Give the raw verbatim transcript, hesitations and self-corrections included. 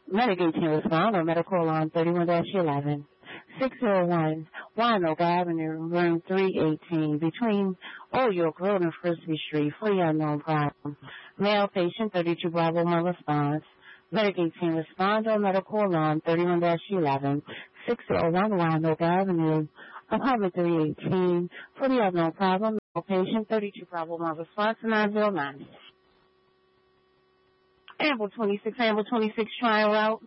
Medicaid can respond on medical alarm thirty-one dash eleven. six oh one Winoka Avenue, room three eighteen, between Oak Road and Frisbee Street, for the unknown problem. Male patient thirty-two Bravo one response. Medicaid team respond on medical alarm thirty-one dash eleven. six oh one Winoka Avenue, apartment three eighteen, for the unknown problem. Male patient thirty-two Bravo one response to nine oh nine. Amble twenty-six, Amble twenty-six, trial out.